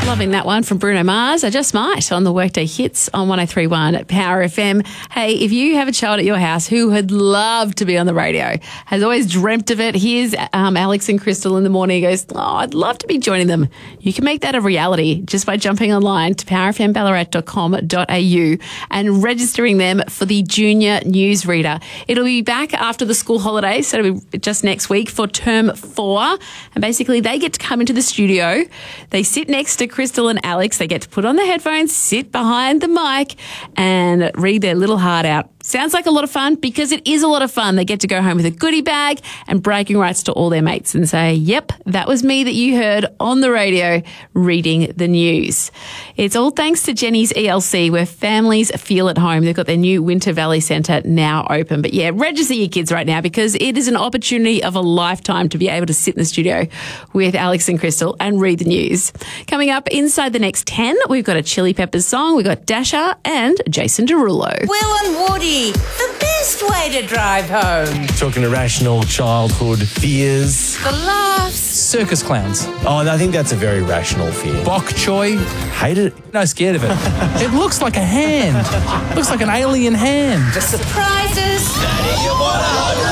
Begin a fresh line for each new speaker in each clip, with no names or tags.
Loving that one from Bruno Mars. I Just Might on the Workday Hits on 103.1 at Power FM. Hey, if you have a child at your house who would love to be on the radio, has always dreamt of it, here's Alex and Crystal in the morning. He goes, I'd love to be joining them. You can make that a reality just by jumping online to powerfmballarat.com.au and registering them for the Junior Newsreader. It'll be back after the school holidays, so it'll be just next week for term 4. And basically they get to come into the studio. They sit next to Crystal and Alex. They get to put on the headphones, sit behind the mic and read their little heart out. Sounds like a lot of fun because it is a lot of fun. They get to go home with a goodie bag and bragging rights to all their mates and say, yep, that was me that you heard on the radio reading the news. It's all thanks to Jenny's ELC, where families feel at home. They've got their new Winter Valley Centre now open. But yeah, register your kids right now because it is an opportunity of a lifetime to be able to sit in the studio with Alex and Crystal and read the news. Coming up inside the next 10, we've got a Chili Peppers song. We've got Dasha and Jason Derulo.
Will and Woody, the best way to drive home.
Talking irrational childhood fears.
The laughs.
Circus clowns.
Oh, I think that's a very rational fear.
Bok choy.
Hate it.
No, scared of it. It looks like a hand. Looks like an alien hand.
The surprises.
Daddy, you want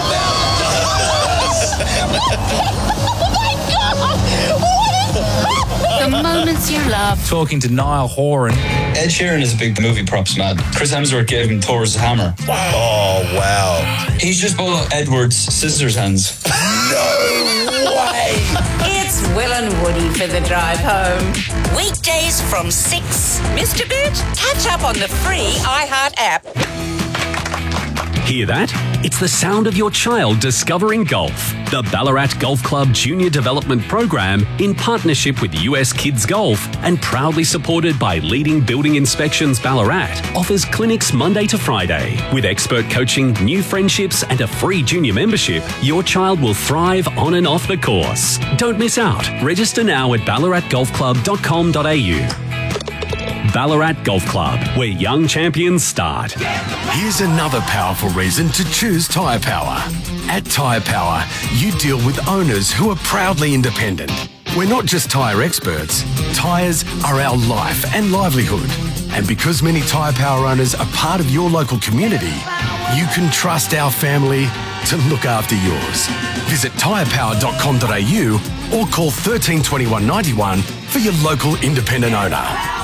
The moments you love.
Talking to Niall Horan.
Ed Sheeran is a big movie props man. Chris Hemsworth gave him Thor's hammer.
Oh, wow.
He's just bought Edward's scissors hands.
No way.
It's Will and Woody for the drive home. Weekdays from 6. Missed a bit? Catch up on the free iHeart app.
Hear that? It's the sound of your child discovering golf. The Ballarat Golf Club Junior Development Program, in partnership with US Kids Golf and proudly supported by Leading Building Inspections Ballarat, offers clinics Monday to Friday. With expert coaching, new friendships and a free junior membership, your child will thrive on and off the course. Don't miss out. Register now at ballaratgolfclub.com.au. Ballarat Golf Club, where young champions start.
Here's another powerful reason to choose Tyre Power. At Tyre Power, you deal with owners who are proudly independent. We're not just tyre experts. Tyres are our life and livelihood. And because many Tyre Power owners are part of your local community, you can trust our family to look after yours. Visit tyrepower.com.au or call 13 21 91 for your local independent owner.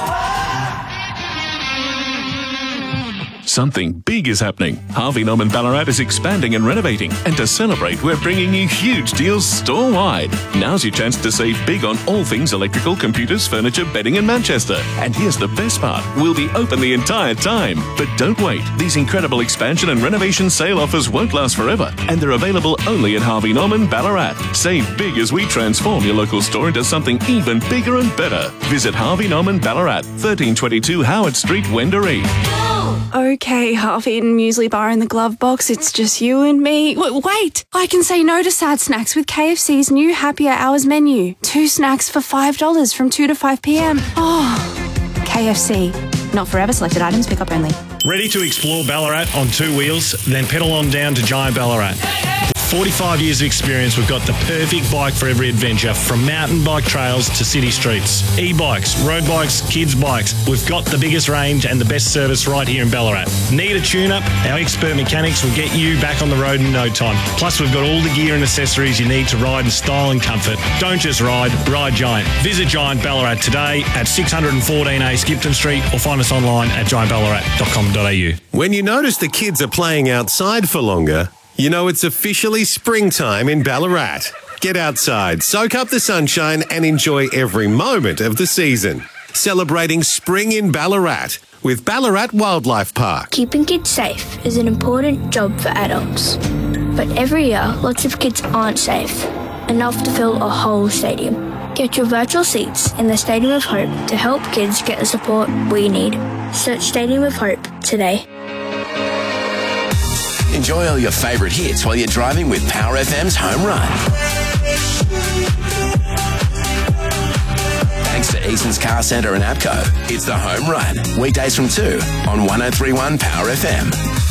Something big is happening. Harvey Norman Ballarat is expanding and renovating. And to celebrate, we're bringing you huge deals store-wide. Now's your chance to save big on all things electrical, computers, furniture, bedding and Manchester. And here's the best part. We'll be open the entire time. But don't wait. These incredible expansion and renovation sale offers won't last forever. And they're available only at Harvey Norman Ballarat. Save big as we transform your local store into something even bigger and better. Visit Harvey Norman Ballarat, 1322 Howard Street, Wendouree.
Okay, half-eaten muesli bar in the glove box. It's just you and me. Wait! I can say no to sad snacks with KFC's new Happier Hours menu. 2 snacks for $5 from 2 to 5 p.m. Oh, KFC. Not forever. Selected items. Pick up only.
Ready to explore Ballarat on 2 wheels? Then pedal on down to Giant Ballarat. With 45 years of experience, we've got the perfect bike for every adventure, from mountain bike trails to city streets. E-bikes, road bikes, kids' bikes. We've got the biggest range and the best service right here in Ballarat. Need a tune-up? Our expert mechanics will get you back on the road in no time. Plus, we've got all the gear and accessories you need to ride in style and comfort. Don't just ride Giant. Visit Giant Ballarat today at 614A Skipton Street or find us online at giantballarat.com.au.
When you notice the kids are playing outside for longer, you know it's officially springtime in Ballarat. Get outside, soak up the sunshine and enjoy every moment of the season. Celebrating spring in Ballarat with Ballarat Wildlife Park.
Keeping kids safe is an important job for adults. But every year, lots of kids aren't safe, enough to fill a whole stadium. Get your virtual seats in the Stadium of Hope to help kids get the support we need. Search Stadium of Hope today.
Enjoy all your favourite hits while you're driving with Power FM's Home Run. Thanks to Easton's Car Centre and APCO. It's the Home Run. Weekdays from 2 on 103.1 Power FM.